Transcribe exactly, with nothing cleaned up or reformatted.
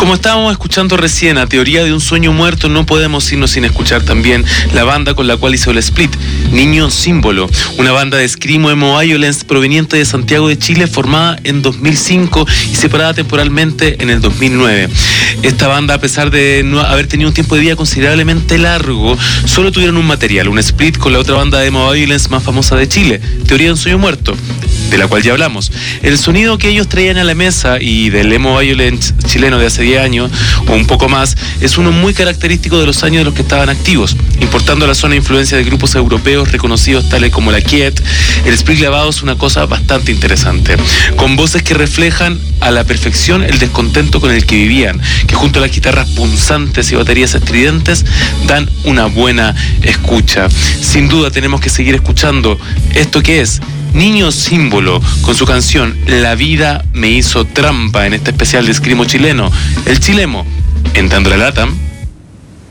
como estábamos escuchando recién, a Teoría de un sueño muerto, no podemos irnos sin escuchar también la banda con la cual hizo el split, Niño Símbolo, una banda de screamo emo violence proveniente de Santiago de Chile, formada en dos mil cinco y separada temporalmente en el dos mil nueve. Esta banda, a pesar de no haber tenido un tiempo de vida considerablemente largo, solo tuvieron un material, un split con la otra banda de emo violence más famosa de Chile, Teoría de un sueño muerto, de la cual ya hablamos. El sonido que ellos traían a la mesa y del emo violence chileno de hace diez años o un poco más es uno muy característico de los años de los que estaban activos, importando a la zona influencia de grupos europeos reconocidos tales como la Kiet. El split grabado es una cosa bastante interesante, con voces que reflejan a la perfección el descontento con el que vivían, que junto a las guitarras punzantes y baterías estridentes dan una buena escucha. Sin duda tenemos que seguir escuchando esto que es Niño Símbolo, con su canción La vida me hizo trampa, en este especial de screamo chileno, El Chilemo, entrando a la LATAM